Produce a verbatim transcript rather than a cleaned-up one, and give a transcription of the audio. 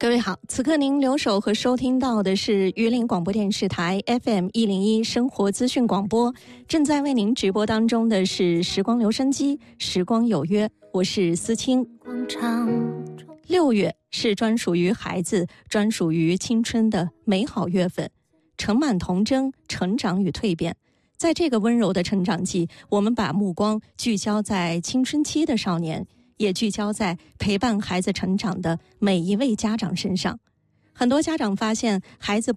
各位好，此刻您留守和收听到的是榆林广播电视台 F M 一零一生活资讯广播，正在为您直播当中的是时光留声机，时光有约，我是思清。六月是专属于孩子、专属于青春的美好月份，盛满童真、成长与蜕变。在这个温柔的成长季，我们把目光聚焦在青春期的少年，也聚焦在陪伴孩子成长的每一位家长身上。很多家长发现孩子